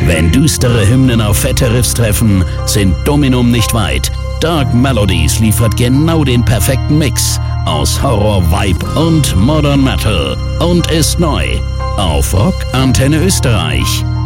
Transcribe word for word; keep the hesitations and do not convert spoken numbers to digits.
Wenn düstere Hymnen auf fette Riffs treffen, sind Dominum nicht weit. Dark Melodies liefert genau den perfekten Mix aus Horror, Vibe und Modern Metal und ist neu auf Rock Antenne Österreich.